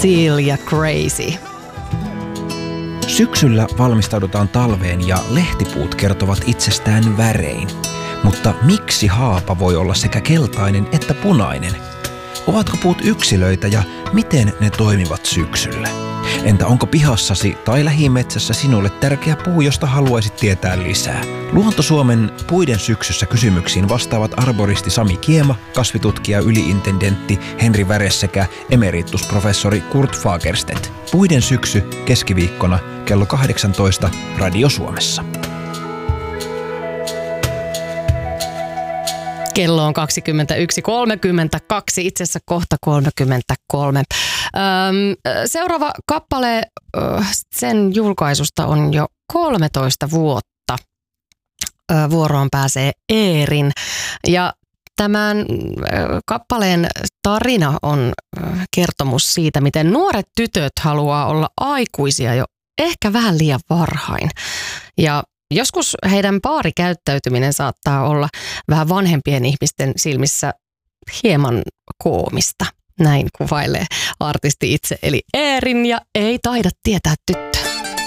Seal ja Crazy. Syksyllä valmistaudutaan talveen ja lehtipuut kertovat itsestään värein. Mutta miksi haapa voi olla sekä keltainen että punainen? Ovatko puut yksilöitä ja miten ne toimivat syksyllä? Entä onko pihassasi tai lähimetsässä sinulle tärkeä puu, josta haluaisit tietää lisää? Luonto-Suomen Puiden syksyssä kysymyksiin vastaavat arboristi Sami Kiema, kasvitutkija yliintendentti Henri Väres sekä emeritusprofessori Kurt Fagerstedt. Puiden syksy keskiviikkona kello 18 Radio Suomessa. Kello on 21.32, itse asiassa kohta 33. Seuraava kappale sen julkaisusta on jo 13 vuotta. Vuoroon pääsee Eerin ja tämän kappaleen tarina on kertomus siitä, miten nuoret tytöt haluaa olla aikuisia jo ehkä vähän liian varhain. Ja joskus heidän paarikäyttäytyminen saattaa olla vähän vanhempien ihmisten silmissä hieman koomista. Näin kuvailee artisti itse, eli Eerin ja Ei taida tietää tyttö.